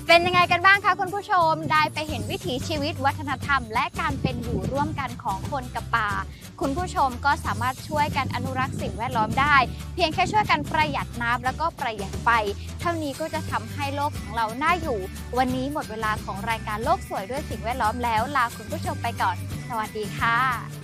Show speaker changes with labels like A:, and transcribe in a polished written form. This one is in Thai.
A: เป็นยังไงกันบ้างคะคุณผู้ชมได้ไปเห็นวิถีชีวิตวัฒนธรรมและการเป็นอยู่ร่วมกันของคนกับป่าคุณผู้ชมก็สามารถช่วยกันอนุรักษ์สิ่งแวดล้อมได้เพียงแค่ช่วยกันประหยัดน้ำแล้วก็ประหยัดไฟเท่านี้ก็จะทำให้โลกของเราน่าอยู่วันนี้หมดเวลาของรายการโลกสวยด้วยสิ่งแวดล้อมแล้วลาคุณผู้ชมไปก่อนสวัสดีค่ะ